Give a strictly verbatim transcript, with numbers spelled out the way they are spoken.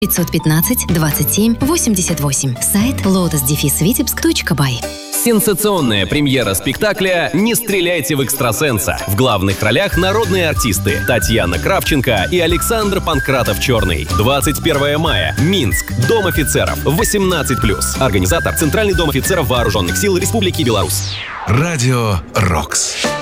пятьсот пятнадцать двадцать семь восемьдесят восемь. Сайт лотос дефис витебск точка бай. Сенсационная премьера спектакля «Не стреляйте в экстрасенса». В главных ролях народные артисты Татьяна Кравченко и Александр Панкратов-Черный. двадцать первого мая. Минск. Дом офицеров. восемнадцать плюс. Организатор — Центральный дом офицеров Вооруженных сил Республики Беларусь. Радио «Рокс».